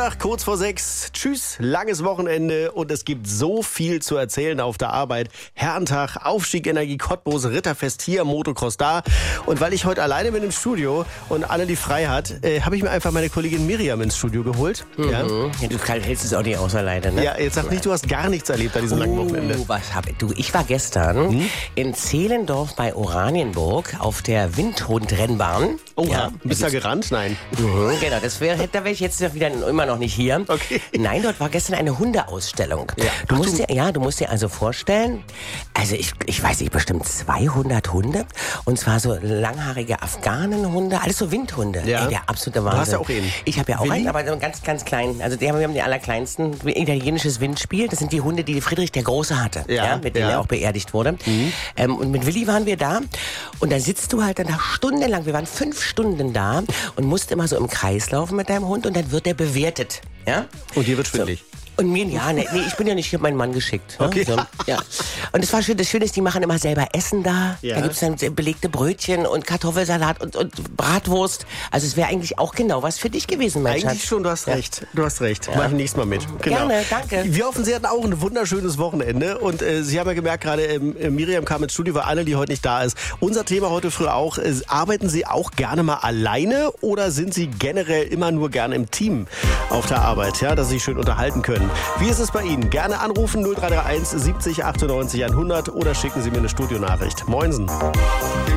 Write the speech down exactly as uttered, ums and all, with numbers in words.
Montag, kurz vor sechs. Tschüss, langes Wochenende und es gibt so viel zu erzählen auf der Arbeit. Herrentag, Aufstieg Energie Cottbus, Ritterfest hier, Motocross da. Und weil ich heute alleine bin im Studio und Anne die frei hat, äh, habe ich mir einfach meine Kollegin Miriam ins Studio geholt. Mhm. Ja? Ja, du hältst es auch nicht aus alleine, ne? Ja, jetzt sag nicht, du hast gar nichts erlebt an diesem langen Wochenende. Oh, was hab ich? Du, ich war gestern hm? in Zehlendorf bei Oranienburg auf der Windhundrennbahn. Oha, ja, bist du da gerannt? Nein. Mhm, genau, das wär, da wäre ich jetzt wieder immer noch nicht hier. Okay. Nein, dort war gestern eine Hundeausstellung. Ja. Du musst dir, ja, du musst dir also vorstellen, also ich, ich weiß nicht, bestimmt zweihundert Hunde. Und zwar so langhaarige Afghanenhunde, alles so Windhunde. Ja. Ey, der absolute Wahnsinn. Du hast ja auch einen. Ich habe ja auch Willi? einen, aber so einen ganz, ganz kleinen. Also die haben, wir haben die allerkleinsten. Italienisches Windspiel. Das sind die Hunde, die Friedrich der Große hatte. Ja, Ja, mit denen ja. er auch beerdigt wurde. Mhm. Ähm, und mit Willi waren wir da. Und da sitzt du halt dann da stundenlang. Wir waren fünf Stunden da und musst immer so im Kreis laufen mit deinem Hund und dann wird der bewertet. Ja? Und dir wird schwindelig. So. Und mir, ja, nee, nee, ich bin ja nicht, ich habe meinen Mann geschickt. Ne? Okay. So, ja. Und das war schön, das Schöne ist, die machen immer selber Essen da. Ja. Da gibt's dann belegte Brötchen und Kartoffelsalat und, und Bratwurst. Also es wäre eigentlich auch genau was für dich gewesen, mein Eigentlich Schatz. schon, du hast Ja. recht. Du hast recht. Mach ich nächstes Mal mit. Genau. Gerne, danke. Wir hoffen, Sie hatten auch ein wunderschönes Wochenende. Und äh, Sie haben ja gemerkt, gerade ähm, Miriam kam ins Studio, weil Anne, die heute nicht da ist. Unser Thema heute früh auch, äh, arbeiten Sie auch gerne mal alleine oder sind Sie generell immer nur gerne im Team auf der Arbeit, ja, dass Sie sich schön unterhalten können? Wie ist es bei Ihnen? Gerne anrufen null drei drei eins siebzig achtundneunzig hundert oder schicken Sie mir eine Studionachricht. Moinsen.